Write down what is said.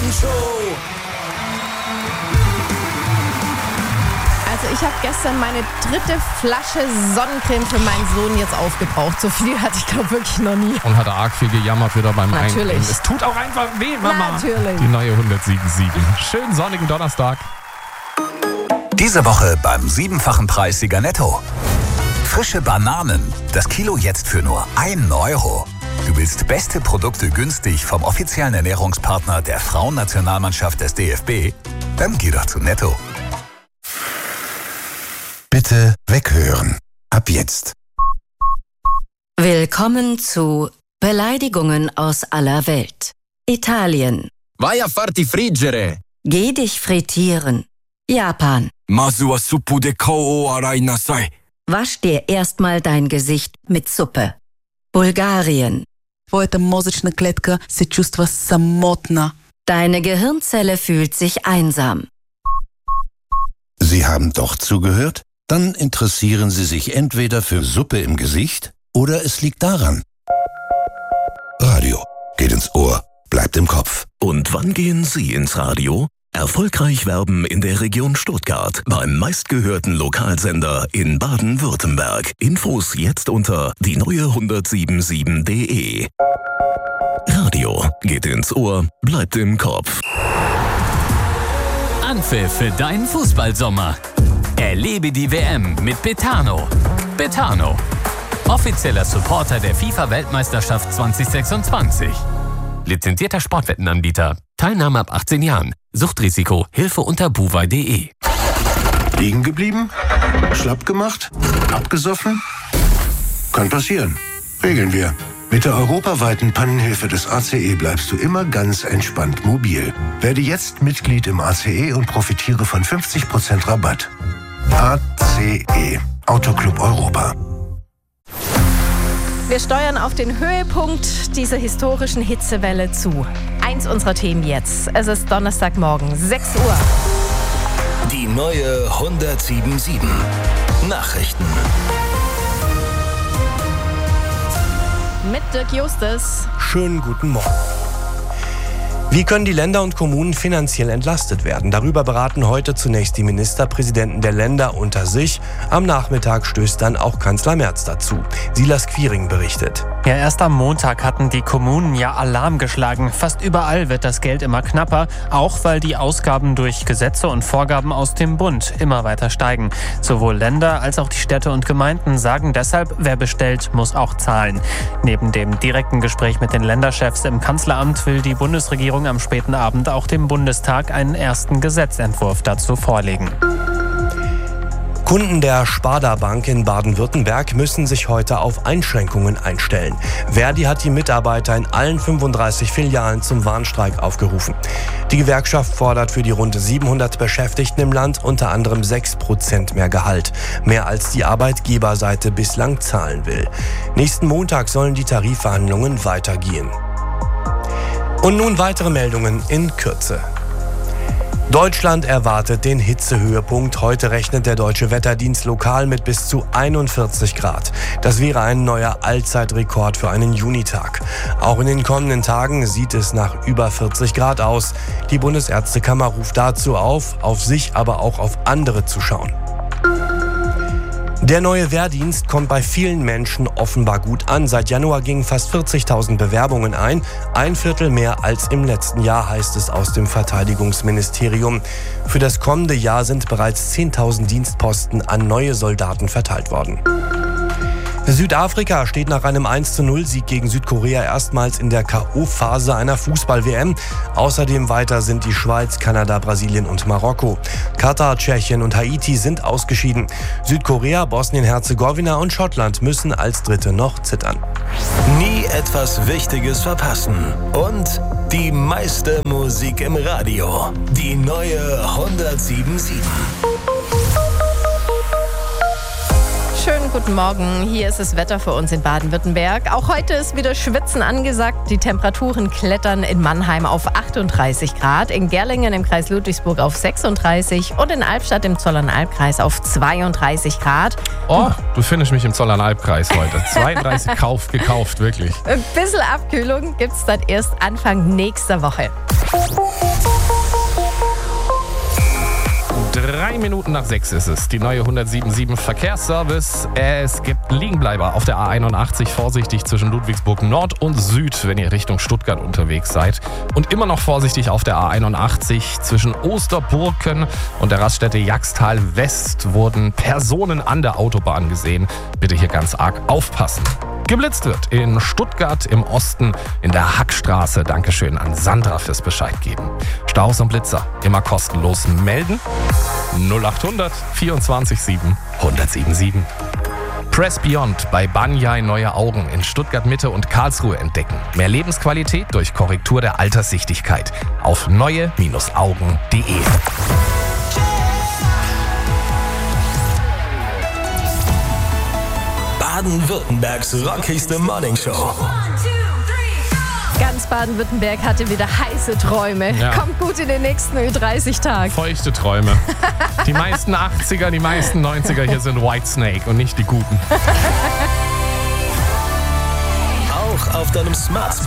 Show. Also ich habe gestern meine 3. Flasche Sonnencreme für meinen Sohn jetzt aufgebraucht. So viel hatte ich, glaube wirklich noch nie. Und hat er arg viel gejammert wieder beim Natürlich. Einbringen. Es tut auch einfach weh, Mama. Natürlich. Die neue 107.7. Schönen sonnigen Donnerstag. Diese Woche beim 7-fachen Preissieger Netto. Frische Bananen. Das Kilo jetzt für nur 1 Euro. Du willst beste Produkte günstig vom offiziellen Ernährungspartner der Frauennationalmannschaft des DFB? Dann geh doch zu Netto. Bitte weghören. Ab jetzt. Willkommen zu Beleidigungen aus aller Welt. Italien. Vai a farti friggere. Geh dich frittieren. Japan. Masu wa suppu de kou o arai nasai. Wasch dir erstmal dein Gesicht mit Suppe. Bulgarien. Твоята мозъчна клетка се чувства самотна. Deine Gehirnzelle fühlt sich einsam. Sie haben doch zugehört? Dann interessieren Sie sich entweder für Suppe im Gesicht oder es liegt daran. Radio geht ins Ohr, bleibt im Kopf. Und wann gehen Sie ins Radio? Erfolgreich werben in der Region Stuttgart beim meistgehörten Lokalsender in Baden-Württemberg. Infos jetzt unter die neue1077.de. Radio geht ins Ohr, bleibt im Kopf. Anpfiff für deinen Fußballsommer. Erlebe die WM mit Betano. Betano, offizieller Supporter der FIFA-Weltmeisterschaft 2026. Lizenzierter Sportwettenanbieter. Teilnahme ab 18 Jahren. Suchtrisiko. Hilfe unter buwei.de. Liegen geblieben? Schlapp gemacht? Abgesoffen? Kann passieren. Regeln wir. Mit der europaweiten Pannenhilfe des ACE bleibst du immer ganz entspannt mobil. Werde jetzt Mitglied im ACE und profitiere von 50% Rabatt. ACE. Autoclub Europa. Wir steuern auf den Höhepunkt dieser historischen Hitzewelle zu. Eins unserer Themen jetzt. Es ist Donnerstagmorgen, 6 Uhr. Die neue 107.7. Nachrichten. Mit Dirk Justus. Schönen guten Morgen. Wie können die Länder und Kommunen finanziell entlastet werden? Darüber beraten heute zunächst die Ministerpräsidenten der Länder unter sich. Am Nachmittag stößt dann auch Kanzler Merz dazu. Silas Quiring berichtet. Ja, erst am Montag hatten die Kommunen ja Alarm geschlagen. Fast überall wird das Geld immer knapper, auch weil die Ausgaben durch Gesetze und Vorgaben aus dem Bund immer weiter steigen. Sowohl Länder als auch die Städte und Gemeinden sagen deshalb, wer bestellt, muss auch zahlen. Neben dem direkten Gespräch mit den Länderchefs im Kanzleramt will die Bundesregierung am späten Abend auch dem Bundestag einen ersten Gesetzentwurf dazu vorlegen. Kunden der Sparda Bank in Baden-Württemberg müssen sich heute auf Einschränkungen einstellen. Verdi hat die Mitarbeiter in allen 35 Filialen zum Warnstreik aufgerufen. Die Gewerkschaft fordert für die rund 700 Beschäftigten im Land unter anderem 6% mehr Gehalt. Mehr als die Arbeitgeberseite bislang zahlen will. Nächsten Montag sollen die Tarifverhandlungen weitergehen. Und nun weitere Meldungen in Kürze. Deutschland erwartet den Hitzehöhepunkt. Heute rechnet der Deutsche Wetterdienst lokal mit bis zu 41 Grad. Das wäre ein neuer Allzeitrekord für einen Junitag. Auch in den kommenden Tagen sieht es nach über 40 Grad aus. Die Bundesärztekammer ruft dazu auf sich, aber auch auf andere zu schauen. Der neue Wehrdienst kommt bei vielen Menschen offenbar gut an. Seit Januar gingen fast 40.000 Bewerbungen ein. 1/4 mehr als im letzten Jahr, heißt es aus dem Verteidigungsministerium. Für das kommende Jahr sind bereits 10.000 Dienstposten an neue Soldaten verteilt worden. Südafrika steht nach einem 1:0-Sieg gegen Südkorea erstmals in der K.O.-Phase einer Fußball-WM. Außerdem weiter sind die Schweiz, Kanada, Brasilien und Marokko. Katar, Tschechien und Haiti sind ausgeschieden. Südkorea, Bosnien-Herzegowina und Schottland müssen als Dritte noch zittern. Nie etwas Wichtiges verpassen. Und die meiste Musik im Radio. Die neue 107.7. Schönen guten Morgen. Hier ist das Wetter für uns in Baden-Württemberg. Auch heute ist wieder Schwitzen angesagt. Die Temperaturen klettern in Mannheim auf 38 Grad, in Gerlingen im Kreis Ludwigsburg auf 36 und in Albstadt im Zollernalbkreis auf 32 Grad. Oh, du findest mich im Zollernalbkreis heute. 32 gekauft, wirklich. Ein bisschen Abkühlung gibt es dann erst Anfang nächster Woche. Minuten nach 6 ist es. Die neue 107.7 Verkehrsservice. Es gibt Liegenbleiber auf der A81. Vorsichtig zwischen Ludwigsburg Nord und Süd, wenn ihr Richtung Stuttgart unterwegs seid. Und immer noch vorsichtig auf der A81 zwischen Osterburken und der Raststätte Jagstal West wurden Personen an der Autobahn gesehen. Bitte hier ganz arg aufpassen. Geblitzt wird in Stuttgart im Osten in der Hackstraße. Dankeschön an Sandra fürs Bescheid geben. Staus und Blitzer immer kostenlos melden. 0800 24 7 1077. Press Beyond bei Banyai Neue Augen in Stuttgart Mitte und Karlsruhe entdecken. Mehr Lebensqualität durch Korrektur der Alterssichtigkeit auf neue-augen.de. Baden-Württembergs rockigste Morningshow. Ganz Baden-Württemberg hatte wieder heiße Träume. Ja. Kommt gut in den nächsten Ü30-Tag. Feuchte Träume. Die meisten 80er, die meisten 90er hier sind Whitesnake und nicht die guten. Auch auf deinem Smart